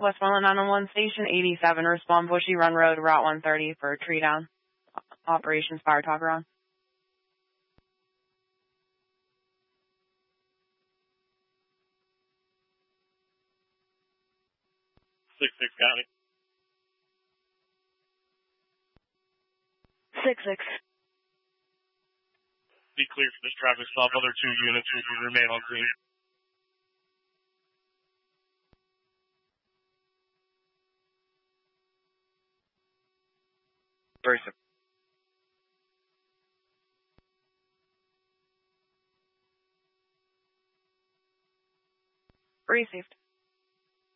Westmoreland 911 Station 87, respond Bushy Run Road, Route 130 for tree down. Operations Fire Talker on. 6-6 County. 6-6. Be clear for this traffic stop. Other 2 units will remain on scene. Person. Received.